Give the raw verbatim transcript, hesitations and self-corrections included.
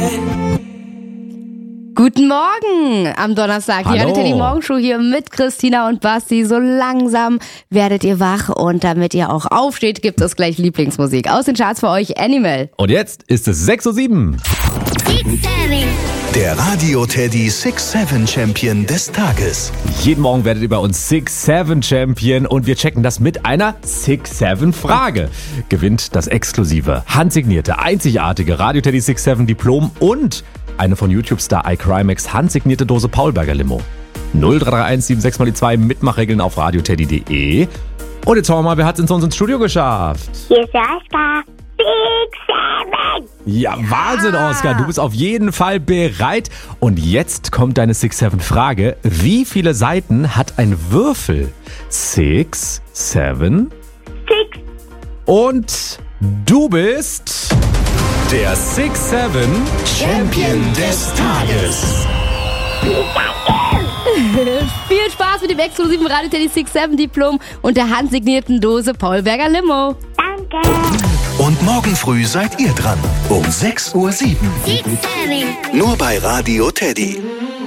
Guten Morgen am Donnerstag. Hallo. Die Radio Teddy Morgenshow hier mit Christina und Basti. So langsam werdet ihr wach und damit ihr auch aufsteht, gibt es gleich Lieblingsmusik. Aus den Charts für euch Animal. Und jetzt ist es sechs Uhr sieben. Der Radio Teddy six seven Champion des Tages. Jeden Morgen werdet ihr bei uns six seven Champion und wir checken das mit einer six seven Frage. Gewinnt das exklusive, handsignierte, einzigartige Radio Teddy six seven Diplom und eine von YouTube-Star iCrimex handsignierte Dose Paulberger Limo. null drei drei eins sieben sechs mal die zwei Mitmachregeln auf radioteddy punkt de. Und jetzt schauen wir mal, wer hat es in uns ins Studio geschafft? Hier ist der Oskar. six seven. Ja, Wahnsinn, Oskar. Du bist auf jeden Fall bereit. Und jetzt kommt deine six seven Frage. Wie viele Seiten hat ein Würfel? six, seven. Six. Und du bist der six seven Champion des Tages. Viel Spaß mit dem exklusiven Radio Teddy six seven Diplom und der handsignierten Dose Paulberger Limo. Danke. Und morgen früh seid ihr dran. Um sechs Uhr sieben. six seven. Nur bei Radio Teddy.